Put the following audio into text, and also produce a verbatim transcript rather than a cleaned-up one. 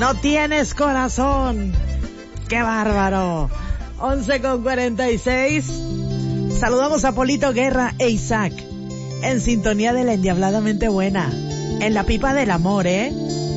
No tienes corazón. ¡Qué bárbaro! once con cuarenta y seis. Saludamos a Polito Guerra e Isaac. En sintonía de la Endiabladamente Buena. En la pipa del amor, ¿eh?